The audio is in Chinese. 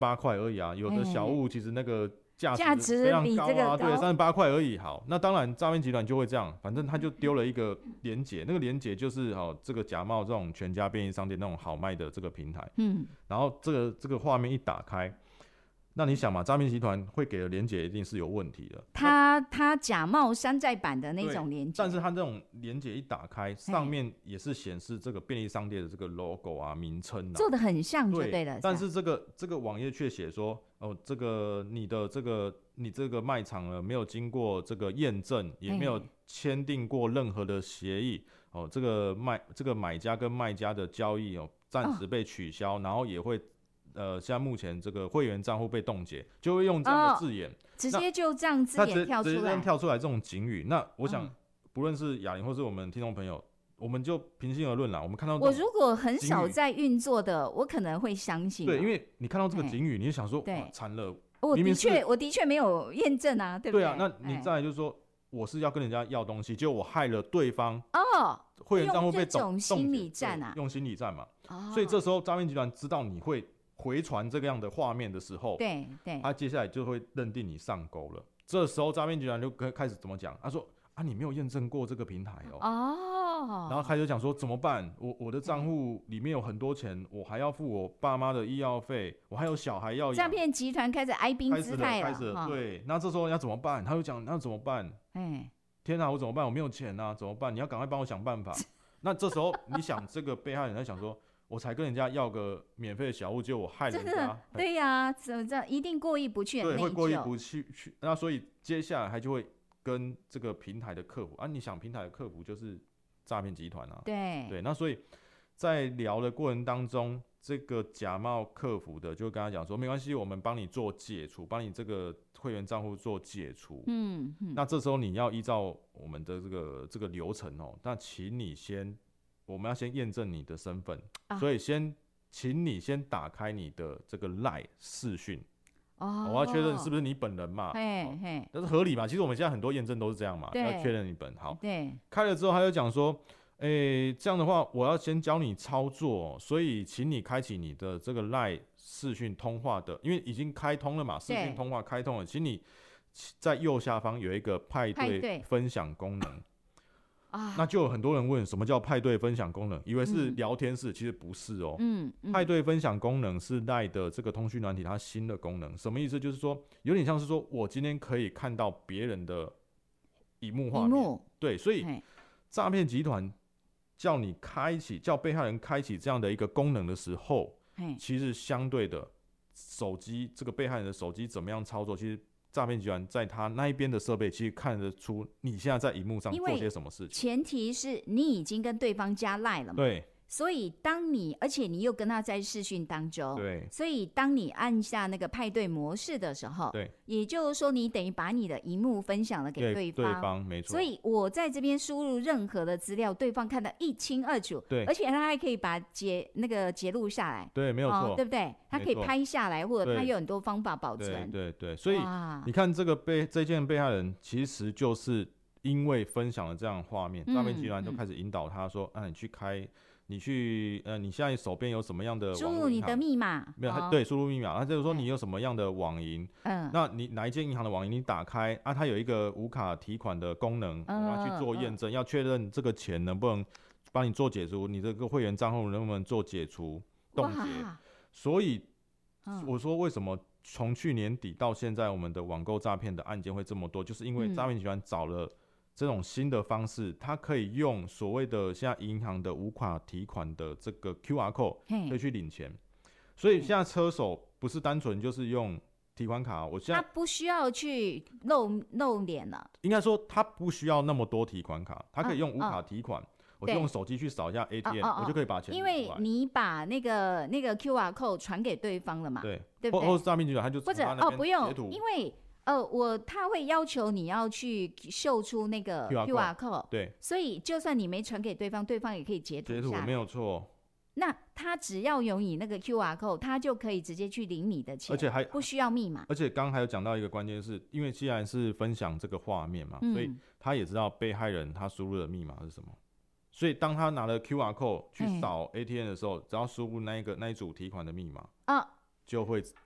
块而已啊，有的小物其实那个价值非常高啊，对，38块而已。好，那当然诈骗集团就会这样，反正他就丢了一个连结，那个连结就是这个假冒这种全家便利商店那种好卖的这个平台，然后这个画面一打开。那你想嘛，诈骗集团会给的连结一定是有问题的。 他假冒山寨版的那种连结， 但是他这种连结一打开，上面也是显示这个便利商店的这个 logo 啊、名称啊， 做的很像就对了。 但是这个网页却写说，这个你这个卖场呢没有经过这个验证，也没有签订过任何的协议，这个买家跟卖家的交易暂时被取消，然后也会。现在目前这个会员账户被冻结，就会用这样的字眼， 直接就这样字眼跳出来， 直接这样跳出来这种警语。那我想，不论是雅玲或是我们听众朋友，我们就平心而论啦。我们看到我如果很少在运作的，我可能会相信。 对，因为你看到这个警语，你就想说，哇，惨了！我的确没有验证啊，对不对？ 对啊，那你再来就是说，我是要跟人家要东西，结果我害了对方会员账户被冻结， 心理战啊， 用心理战嘛。所以这时候诈骗集团知道你会回传这个样的画面的时候， 对， 他接下来就会认定你上钩了。这时候诈骗集团就开始怎么讲？他说啊，你没有验证过这个平台然后开始讲说怎么办？我的账户里面有很多钱，我还要付我爸妈的医药费，我还有小孩要养。 诈骗集团开始哀兵姿态了， 开始了，对。那这时候要怎么办？他就讲那怎么办？天啊，我怎么办？我没有钱啊，怎么办？你要赶快帮我想办法。那这时候你想，这个被害人在想说。我才跟人家要个免费的小物，结果我害人家。 对呀，怎么这样一定过意不去， 对，会过意不去。那所以接下来他就会跟这个平台的客服你想平台的客服就是诈骗集团啊。对，那所以在聊的过程当中，这个假冒客服的就跟他讲说，没关系，我们帮你做解除，帮你这个会员账户做解除。那这时候你要依照我们的这个流程那请你我们要先验证你的身份，所以请你先打开你的这个 LINE 视讯，我要确认是不是你本人嘛，但是合理嘛？其实我们现在很多验证都是这样嘛，要确认你本。好，开了之后他就讲说，这样的话我要先教你操作，所以请你开启你的这个 LINE 视讯通话的，因为已经开通了嘛，视讯通话开通了，请你在右下方有一个派对分享功能。那就有很多人问什么叫派对分享功能，以为是聊天室，其实不是派对分享功能是 LINE 的这个通讯软体它新的功能。什么意思？就是说有点像是说我今天可以看到别人的萤幕画面，对，所以诈骗集团叫被害人开启这样的一个功能的时候，其实相对的手机这个被害人的手机怎么样操作，其实诈骗集团在他那一边的设备其实看得出你现在在荧幕上做些什么事情， 前提是你已经跟对方加 LINE 了嘛， 对， 所以而且你又跟他在视讯当中， 对， 所以当你按下那个派对模式的时候， 对， 也就是说你等于把你的荧幕分享了给对方，没错。 所以我在这边输入任何的资料，对方看得一清二楚， 对， 而且他还可以把截录下来， 对，没有错， 对不对？他可以拍下来，或者他有很多方法保存， 对，所以你看这件被害人其实就是因为分享了这样的画面，诈骗集团就开始引导他说，你现在手边有什么样的网络银行， 输入你的密码， 没有，对，输入密码，他就是说你有什么样的网银，那你哪一间银行的网银你打开它有一个无卡提款的功能，要去做验证，要确认这个钱能不能帮你做解除，你这个会员账户能不能做解除冻结。所以我说为什么从去年底到现在我们的网购诈骗的案件会这么多，就是因为诈骗集团找了这种新的方式，它可以用所谓的现在银行的无卡提款的这个 QR code 可以去领钱，所以现在车手不是单纯就是用提款卡，我现在他不需要去露脸了， 应该说他不需要那么多提款卡，他可以用无卡提款，我就用手机去扫一下 ATM，我就可以把钱领出来。 因为你把那个 QR code 传给对方了嘛， 对不对？ 或是诈骗集团他就或者不用，因为他会要求你要去秀出那个 QR code， 对， 所以就算你没传给对方，对方也可以截图下来， 没有错。 那他只要有你那个 QR code， 他就可以直接去领你的钱， 而且还不需要密码。 而且刚刚还有讲到一个关键，是因为既然是分享这个画面嘛，所以他也知道被害人他输入的密码是什么。所以当他拿了 QR code 去扫 ATM 的时候，只要输入那一组提款的密码就会